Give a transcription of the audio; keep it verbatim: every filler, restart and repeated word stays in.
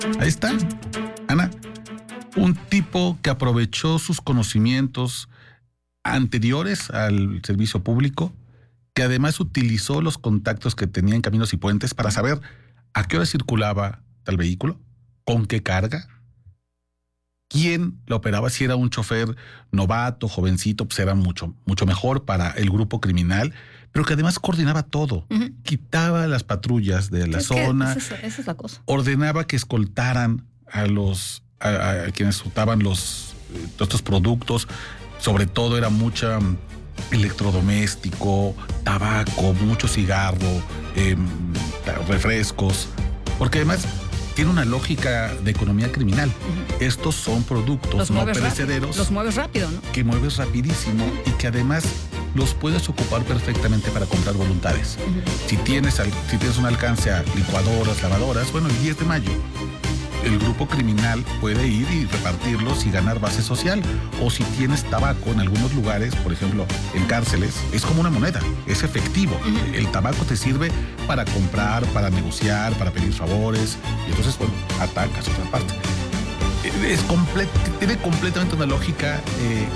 Ahí está, Ana. Un tipo que aprovechó sus conocimientos anteriores al servicio público, que además utilizó los contactos que tenía en Caminos y Puentes para saber a qué hora circulaba tal vehículo, con qué carga, quién lo operaba, si era un chofer novato, jovencito, pues era mucho, mucho mejor para el grupo criminal, pero que además coordinaba todo. Uh-huh. Quitaba las patrullas de la es zona. Que esa, es, esa es la cosa. Ordenaba que escoltaran a los a, a quienes usaban los eh, estos productos. Sobre todo era mucha um, electrodoméstico, tabaco, mucho cigarro, eh, refrescos, porque además tiene una lógica de economía criminal. Uh-huh. Estos son productos los no perecederos. Rápido. Los mueves rápido, ¿no? Que mueves rapidísimo uh-huh. y que además los puedes ocupar perfectamente para comprar voluntades. Uh-huh. Si tienes, si tienes un alcance a licuadoras, lavadoras, bueno, el diez de mayo, el grupo criminal puede ir y repartirlos y ganar base social. O si tienes tabaco en algunos lugares, por ejemplo, en cárceles, es como una moneda, es efectivo. Uh-huh. El tabaco te sirve para comprar, para negociar, para pedir favores, y entonces, bueno, atacas otra parte. Es comple- tiene completamente una lógica eh,